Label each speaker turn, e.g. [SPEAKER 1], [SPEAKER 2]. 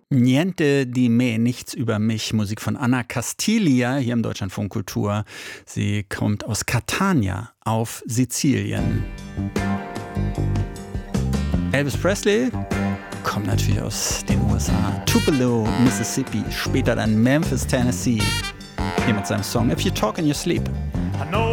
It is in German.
[SPEAKER 1] Niente di me, nichts über mich. Musik von Anna Castiglia hier im Deutschlandfunk Kultur. Sie kommt aus Catania auf Sizilien. Elvis Presley kommt natürlich aus den USA. Tupelo, Mississippi, später dann Memphis, Tennessee. Hier mit seinem Song If You Talk in Your Sleep.
[SPEAKER 2] I know